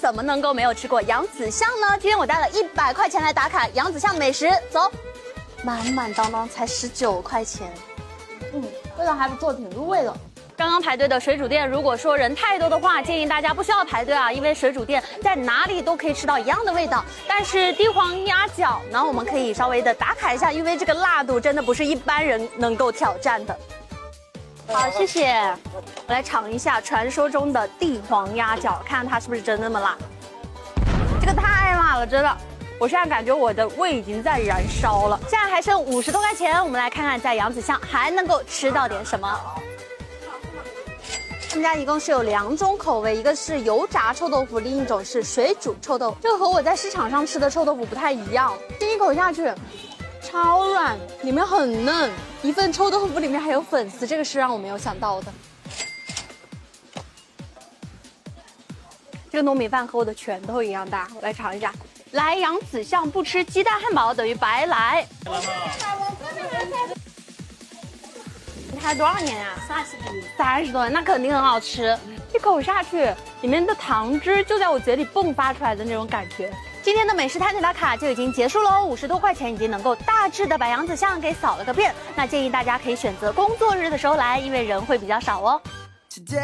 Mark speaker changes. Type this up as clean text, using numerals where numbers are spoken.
Speaker 1: 怎么能够没有吃过扬子巷呢？今天我带了100块钱来打卡扬子巷美食，走，满满当当才19块钱，味道还不错，挺入味的。刚刚排队的水煮店，如果说人太多的话，建议大家不需要排队啊，因为水煮店在哪里都可以吃到一样的味道。但是地黄鸭脚呢，我们可以稍微的打卡一下，因为这个辣度真的不是一般人能够挑战的。好，谢谢。我来尝一下传说中的地黄鸭脚，看看它是不是真的那么辣。这个太辣了，真的。我现在感觉我的胃已经在燃烧了。现在还剩50多块钱，我们来看看在扬子巷还能够吃到点什么。他们家一共是有2种口味，一个是油炸臭豆腐，另一种是水煮臭豆腐。这个和我在市场上吃的臭豆腐不太一样，第一口下去，超软，里面很嫩，一份臭豆腐里面还有粉丝，这个是让我没有想到的。这个糯米饭和我的拳头一样大，我来尝一下。来扬子巷不吃鸡蛋汉堡等于白来。你开多少年呀？30多年，那肯定很好吃。一口下去，里面的糖汁就在我嘴里迸发出来的那种感觉。今天的美食探险打卡就已经结束喽，50多块钱已经能够大致的把扬子巷给扫了个遍。那建议大家可以选择工作日的时候来，因为人会比较少哦。